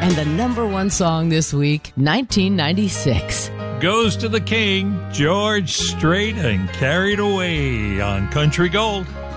And the number one song this week, 1996. Goes to the king, George Strait and Carried Away on Country Gold.